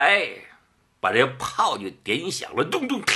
哎，把这炮就点响了，咚咚，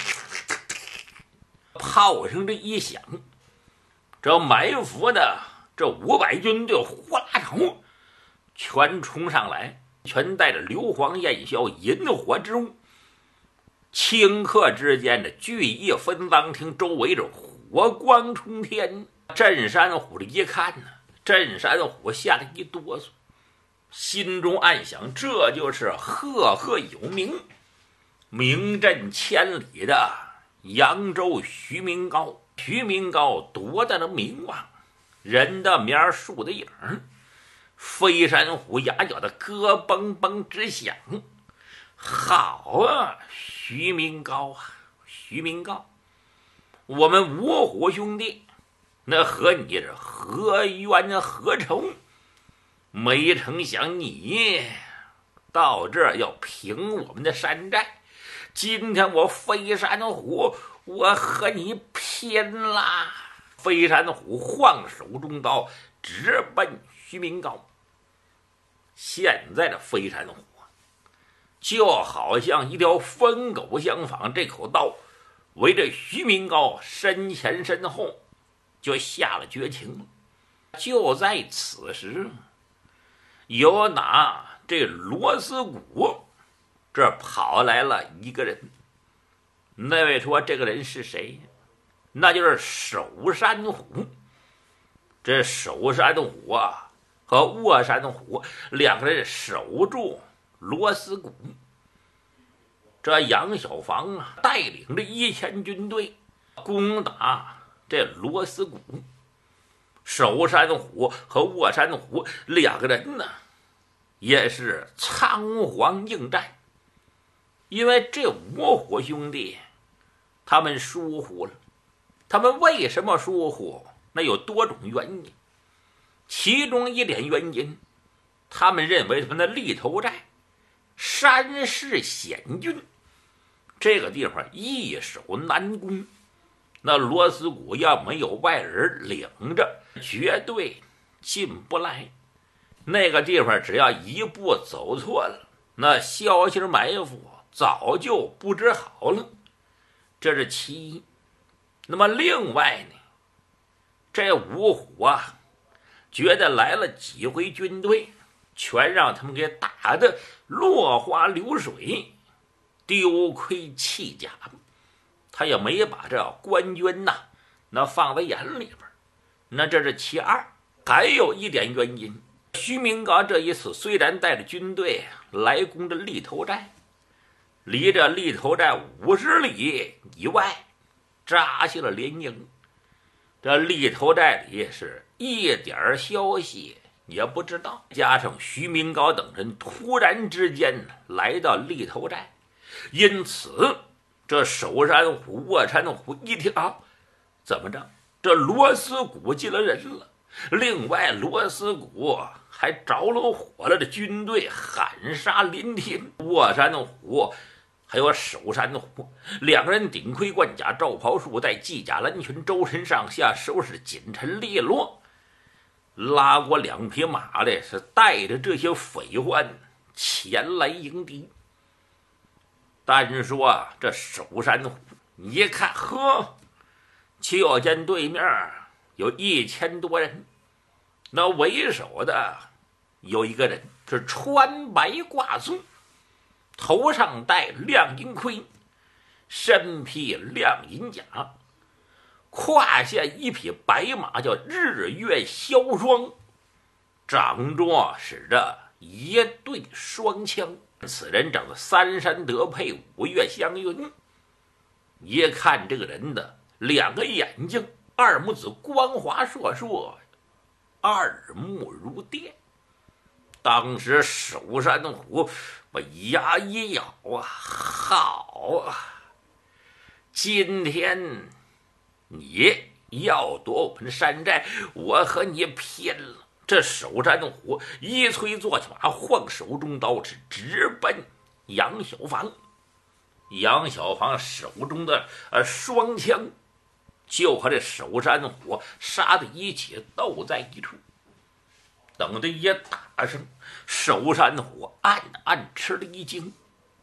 炮声这一响，这埋伏的这500军队呼啦朝全冲上来，全带着硫磺焰硝、引火之物。顷刻之间的聚义分赃厅周围着火光冲天。镇山虎这一看呢，镇山虎吓得一哆嗦，心中暗想：这就是赫赫有名、名震千里的扬州徐明高。徐明高多大的名望，人的面树的影，飞山虎牙角的咯嘣嘣直响。好啊，徐明高啊，徐明高，我们五虎兄弟那和你是何冤何仇？没成想你到这儿要平我们的山寨，今天我飞山虎我和你拼啦！飞山虎晃手中刀，直奔徐明高。现在的飞山虎就好像一条疯狗相仿，这口刀围着徐明高身前身后就下了绝情了。就在此时，有打这罗斯谷这跑来了一个人。那位说这个人是谁？那就是守山虎。这守山虎啊和卧山虎两个人守住罗斯谷。这杨小房啊带领着1000军队攻打这罗斯谷。守山虎和卧山虎两个人呢也是仓皇应战。因为这五虎兄弟他们疏忽了。他们为什么疏忽？那有多种原因。其中一点原因，他们认为什么呢？立头寨山势险峻，这个地方易守难攻。那罗斯谷要没有外人领着，绝对进不来。那个地方只要一步走错了，那消息埋伏早就不知好了。这是其一。那么另外呢，这五虎啊觉得来了几回军队，全让他们给打得落花流水，丢盔弃甲，他也没把这官军呐那放在眼里边。那这是其二。还有一点原因，徐明高这一次虽然带着军队来攻这立头寨，离这立头寨50里以外扎下了连营。这立头寨里是一点消息也不知道，加上徐明高等人突然之间来到立头寨，因此这守山虎卧山虎一听啊，怎么着这罗斯谷进了人了，另外罗斯谷还着了火了，这军队喊杀连天。卧山虎还有守山虎两个人顶盔贯甲，罩袍束带，系甲蓝裙，周身上下收拾紧陈利落，拉过2匹马来，是带着这些匪患前来迎敌。但说啊，这守山虎一看，呵，就见对面有1000多人，那为首的有一个人是穿白挂棕，头上戴亮银盔，身披亮银甲，胯下一匹白马叫日月霄霜，掌中使着一对双枪。此人长得3山得配5岳相云。一看这个人的2个眼睛，2目子光滑烁烁，耳目如电。当时守山虎把牙一咬啊，好啊，今天你要夺我们山寨，我和你拼了。这守山虎一催坐起马，晃手中刀，是直奔杨小房。杨小房手中的双枪就和这守山虎杀的一起斗在一处。等这一打声，守山虎暗暗吃了一惊，